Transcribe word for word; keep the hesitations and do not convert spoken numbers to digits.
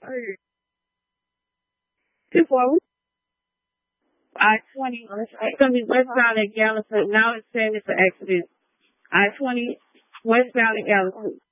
Two forward. I twenty. It's gonna be westbound at Gallatin. Now it's saying it's an accident. I twenty westbound at Gallatin.